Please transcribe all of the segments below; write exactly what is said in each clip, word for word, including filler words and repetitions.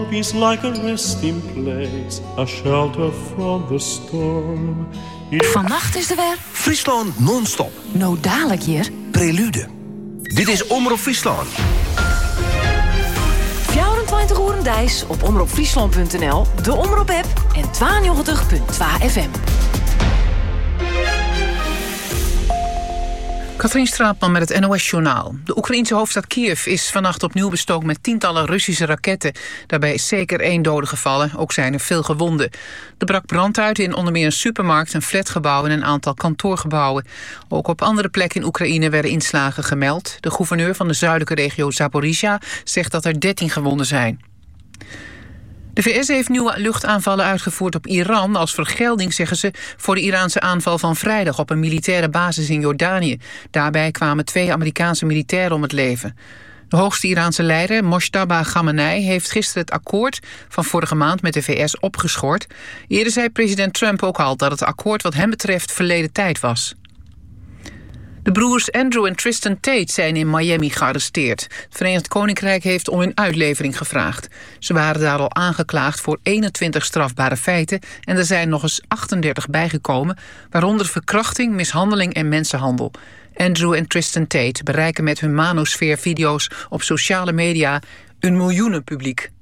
Peace like a resting place, a shelter from the storm. Vannacht is er weer Friesland non-stop. Nou dadelijk hier Prelude. Dit is Omroep Friesland. vierentwintig uur een dijs op omroep friesland punt n l, de Omroep-app en tweeënnegentig punt twee F M. Katrien Straatman met het N O S-journaal. De Oekraïense hoofdstad Kiev is vannacht opnieuw bestookt met tientallen Russische raketten. Daarbij is zeker één dode gevallen, ook zijn er veel gewonden. Er brak brand uit in onder meer een supermarkt, een flatgebouw en een aantal kantoorgebouwen. Ook op andere plekken in Oekraïne werden inslagen gemeld. De gouverneur van de zuidelijke regio Zaporizhia zegt dat er dertien gewonden zijn. De V S heeft nieuwe luchtaanvallen uitgevoerd op Iran als vergelding, zeggen ze, voor de Iraanse aanval van vrijdag op een militaire basis in Jordanië. Daarbij kwamen twee Amerikaanse militairen om het leven. De hoogste Iraanse leider, Mojtaba Khamenei, heeft gisteren het akkoord van vorige maand met de V S opgeschort. Eerder zei president Trump ook al dat het akkoord wat hem betreft verleden tijd was. De broers Andrew en Tristan Tate zijn in Miami gearresteerd. Het Verenigd Koninkrijk heeft om hun uitlevering gevraagd. Ze waren daar al aangeklaagd voor eenentwintig strafbare feiten en er zijn nog eens achtendertig bijgekomen, waaronder verkrachting, mishandeling en mensenhandel. Andrew en Tristan Tate bereiken met hun Manosphere-video's op sociale media een miljoenenpubliek.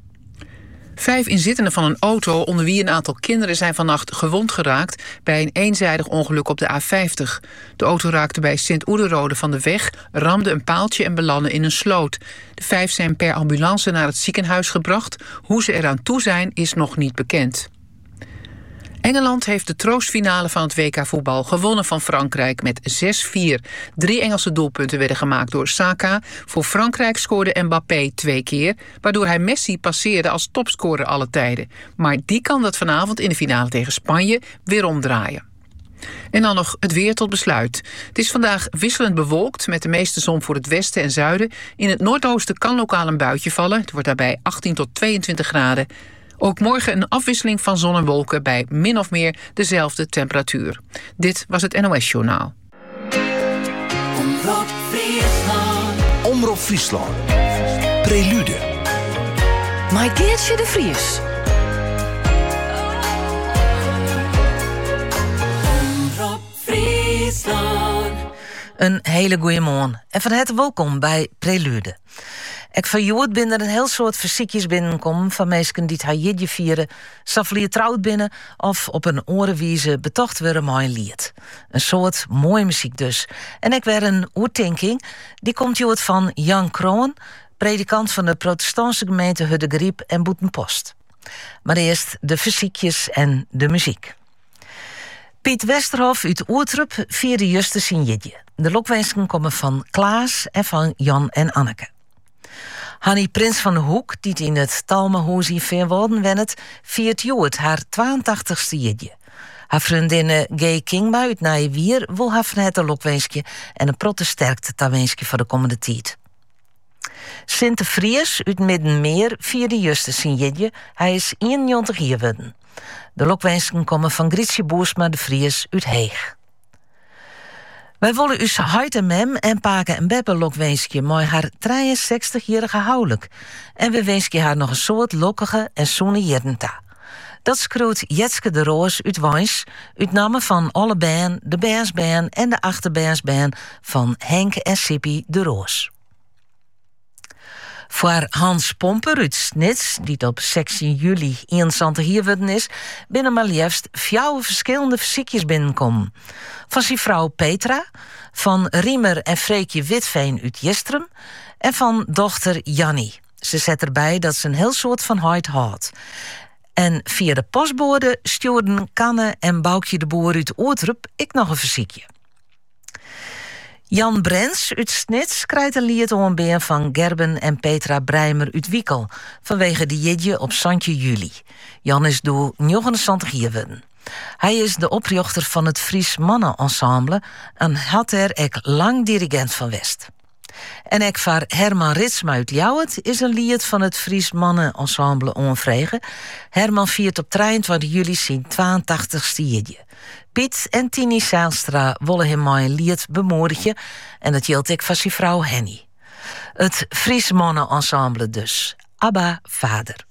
Vijf inzittenden van een auto, onder wie een aantal kinderen, zijn vannacht gewond geraakt bij een eenzijdig ongeluk op de A vijftig. De auto raakte bij Sint-Oederode van de weg, ramde een paaltje en belandde in een sloot. De vijf zijn per ambulance naar het ziekenhuis gebracht. Hoe ze eraan toe zijn, is nog niet bekend. Engeland heeft de troostfinale van het W K voetbal gewonnen van Frankrijk met zes vier. Drie Engelse doelpunten werden gemaakt door Saka. Voor Frankrijk scoorde Mbappé twee keer, waardoor hij Messi passeerde als topscorer alle tijden. Maar die kan dat vanavond in de finale tegen Spanje weer omdraaien. En dan nog het weer tot besluit. Het is vandaag wisselend bewolkt met de meeste zon voor het westen en zuiden. In het noordoosten kan lokaal een buitje vallen. Het wordt daarbij achttien tot tweeëntwintig graden. Ook morgen een afwisseling van zon en wolken bij min of meer dezelfde temperatuur. Dit was het N O S-journaal. Omroep Friesland. Omroep Friesland. Prelude. My Geertje de Vries. Omroep Friesland. Een hele goeie morgen en van harte welkom bij Prelude. Ik verjoerd binnen een heel soort fysiekjes binnenkomen van mensen die het hajidje vieren, saflier trouwd binnen of op een orenwieze betocht weer een mooi lied. Een soort mooie muziek dus. En ik weer een oertinking, die komt jood van Jan Kroon, predikant van de protestantse gemeente Huddegriep en Boetenpost. Maar eerst de fysiekjes en de muziek. Piet Westerhof uit Oertrup vierde juiste zijn jidje. De lokwensen komen van Klaas en van Jan en Anneke. Hannie Prins van de Hoek, die in het Talmenhuis in Veerwolden wennet, viert jood haar tweeëntachtigste jidje. Haar vriendin Gay Kingma uit Nijewier wil haar van het lokwenskje en een protte sterkte tawenskje voor de komende tijd. Sint de Vries uit Middenmeer vierde juiste zijn jidje. Hij is eenennegentig jaar geworden. De lokwensken komen van Grietje Boersma de Vries uit Heeg. Wij willen u huid en mem en paken en beppe lokwenskje mooi haar drieënzestigjarige huwelijk. En we wensen haar nog een soort lokkige en zoene jerenta. Dat schreeuwt Jetske de Roos uit Wijns, uit namen van alle band, de Bernsband en de achterbernsband van Henk en Sippie de Roos. Voor Hans Pomper uit Snits, die op zestien juli eenentwintig hier worden is, binnen maar liefst vier verschillende fysiekjes binnenkomen. Van zijn vrouw Petra, van Riemer en Freekje Witveen uit Jestrum en van dochter Jannie. Ze zet erbij dat ze een heel soort van huid houdt. En via de postbode stuurden Kanne en Boukje de Boer uit Oortrup ik nog een fysiekje. Jan Brens uit Snits krijgt een lied onbeer van Gerben en Petra Breimer uit Wiekel, vanwege de jidje op Santje Juli. Jan is door negenentwintig jaar geworden. Hij is de oprichter van het Fries Mannenensemble en had er ek lang dirigent van West. En ek voor Herman Ritsma uit Ljouwert is een lied van het Fries Mannenensemble onvregen. Herman viert op drieëntwintig juli zijn tweeëntachtigste jidje. Piet en Tini Zijlstra willen hem maar een lied bemoedigen en dat hield ik van zijn vrouw Henny. Het Fries Mannenensemble dus. Abba, vader.